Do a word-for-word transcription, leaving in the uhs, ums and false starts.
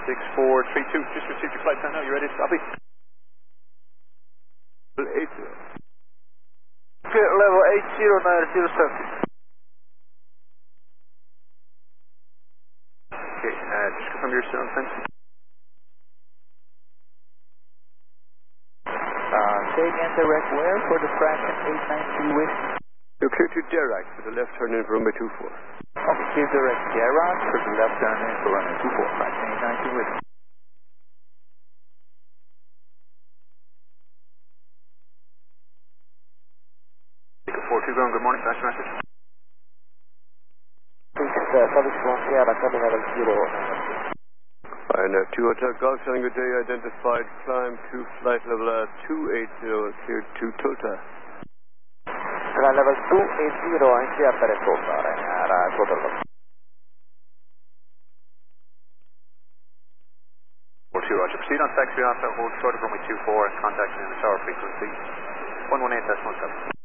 six four three two. Just received your flight time now. You ready to copy? eight zero. Okay, level eight zero nine zero seven. Okay, uh, just confirm your sound fence. Uh, say again, direct where for the fraction eight nine three with? You're clear to direct for the left turn in for runway two four. Okay, clear direct Gerard for the left turn in for runway two four, fraction eight nine three with. four two ground, good morning, flash message. Please, uh, Felix one Sierra coming out of zero. I N F two Hotel Golf, telling good day, identified, climb to flight level uh, two eight zero, cleared to Tota. Flight level two eight zero, and clear per Tota, era Tota. four two, Roger. Proceed on taxi after hold short of runway two four and contact me on the tower frequency one one eight point one seven.